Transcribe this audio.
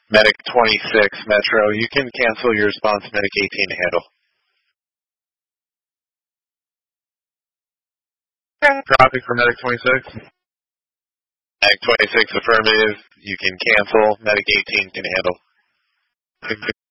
Medic 26, Metro, you can cancel your response, Medic 18 to handle. Traffic for Medic 26. Medic 26, affirmative, you can cancel, Medic 18 can handle.